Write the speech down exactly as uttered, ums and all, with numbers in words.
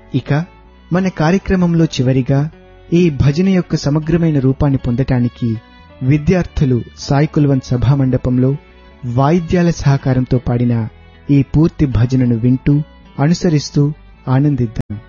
ఇక మన కార్యక్రమంలో చివరిగా ఈ భజన యొక్క సమగ్రమైన రూపాన్ని పొందటానికి విద్యార్థులు సాయి కుల్వంత్ సభామండపంలో వాయిద్యాల సహకారంతో పాడిన ఈ పూర్తి భజనను వింటూ అనుసరిస్తూ ఆనందిద్దాం.